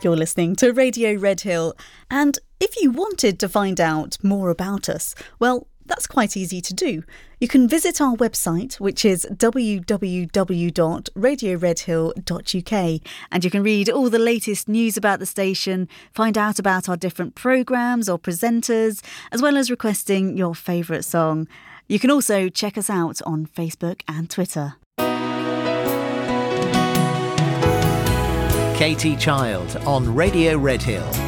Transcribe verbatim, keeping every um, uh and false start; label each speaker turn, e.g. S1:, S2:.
S1: You're listening to Radio Redhill, and if you wanted to find out more about us, well, that's quite easy to do. You can visit our website, which is w w w dot radio redhill dot u k, and you can read all the latest news about the station, find out about our different programmes or presenters, as well as requesting your favourite song. You can also check us out on Facebook and Twitter.
S2: Katie Child on Radio Redhill.